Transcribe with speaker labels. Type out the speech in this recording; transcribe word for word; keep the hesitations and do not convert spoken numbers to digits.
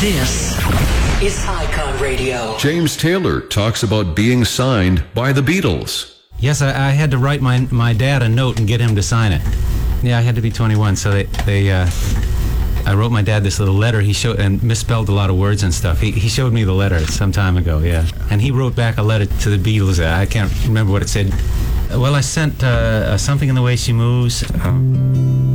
Speaker 1: This is Icon Radio.
Speaker 2: James Taylor talks about being signed by the Beatles.
Speaker 3: Yes, I, I had to write my my dad a note and get him to sign it. Yeah, I had to be twenty-one, so they they uh, I wrote my dad this little letter. He showed and misspelled a lot of words and stuff. He he showed me the letter some time ago. Yeah, and he wrote back a letter to the Beatles. I can't remember what it said. Well, I sent uh, something in the way she moves. Um,